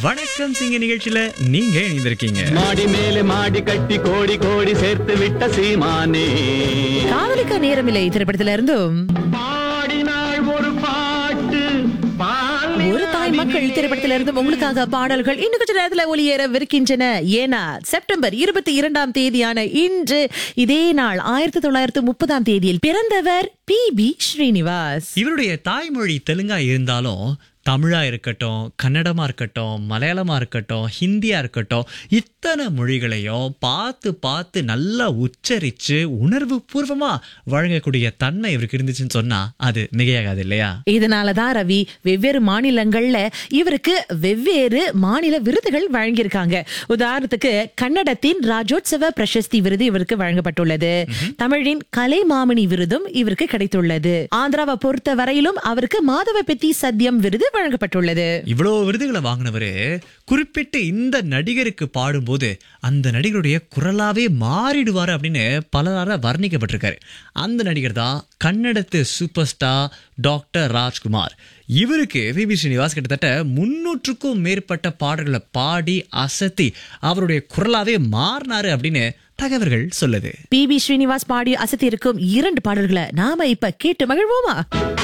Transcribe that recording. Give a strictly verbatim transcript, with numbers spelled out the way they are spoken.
வணக்கம் சிங்க நிகழ்ச்சியில நீங்க இணைந்திருக்கீங்க. மாடி மேலே மாடி கட்டி கோடி கோடி சேர்த்து விட்ட சீமானே. காதலிக்க நேரமில்லை திரைப்படத்துல இருந்தும் பாடினாள் ஒரு பாட்டு, ஒரு தாய் மக்கள் திரைப்படத்துல இருந்தும் உங்களுக்காக பாடல்கள் இன்னும் கொஞ்ச நேரத்துல ஒளியேறவிருக்கின்றன. ஏன்னா செப்டம்பர் இருபத்தி இரண்டாம் தேதியான இன்று இதே நாள் ஆயிரத்தி தொள்ளாயிரத்தி முப்பதாம் தேதியில் பிறந்தவர் பி பி ஸ்ரீனிவாஸ். இவருடைய தாய்மொழி தெலுங்கா இருந்தாலும் தமிழா இருக்கட்டும், கன்னடமா இருக்கட்டும், மலையாளமா இருக்கட்டும், ஹிந்தியா இருக்கட்டும், இத்தனை மொழிகளையும் பார்த்து பார்த்து நல்லா உச்சரிச்சு உணர்வு பூர்வமா வழங்கக்கூடிய தன்மை இவருக்கு இருந்துச்சுன்னு சொன்னா அது மிகையாகாது இல்லையா? இதனாலதான் ரவி வெவ்வேறு மாநிலங்கள்ல இவருக்கு வெவ்வேறு மாநில விருதுகள் வழங்கியிருக்காங்க. உதாரணத்துக்கு கன்னடத்தின் ராஜோத்சவ பிரசஸ்தி விருது இவருக்கு வழங்கப்பட்டுள்ளது. தமிழின் கலைமாமணி விருதும் இவருக்கு கிடைத்துள்ளது. ஆந்திராவை பொறுத்த வரையிலும் அவருக்கு மாதவ பெத்தி சத்தியம் விருது வழங்கப்பட்டுள்ளது. இவ்வளவு விருதுகளை வாங்கினவரு குறிப்பிட்டு இந்த நடிகருக்கு பாடும்போது அந்த நடிகருடைய குரலாவே மாறிடுவாரு அப்படின்னு பலரால வர்ணிக்கப்பட்டிருக்காரு. அந்த நடிகர் தான் கன்னடத்து சூப்பர் ஸ்டார் டாக்டர் ராஜ்குமார். இவருக்கு பி பி ஸ்ரீனிவாஸ் கிட்டத்தட்ட முன்னூற்றுக்கும் மேற்பட்ட பாடல்களை பாடி அசத்தி அவருடைய குரலாவே மாறினாரு அப்படின்னு தகவல்கள் சொல்லுது. பி பி ஸ்ரீனிவாஸ் பாடி அசத்தி இருக்கும் இரண்டு பாடல்களை நாம இப்ப கேட்டு மகிழ்வோமா?